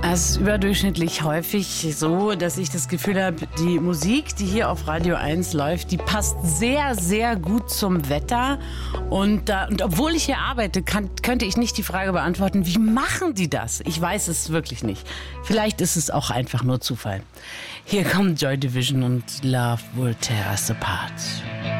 Es ist überdurchschnittlich häufig so, dass ich das Gefühl habe, die Musik, die hier auf Radio 1 läuft, die passt sehr, sehr gut zum Wetter. Und obwohl ich hier arbeite, könnte ich nicht die Frage beantworten, wie machen die das? Ich weiß es wirklich nicht. Vielleicht ist es auch einfach nur Zufall. Hier kommt Joy Division und Love Will Tear Us Apart.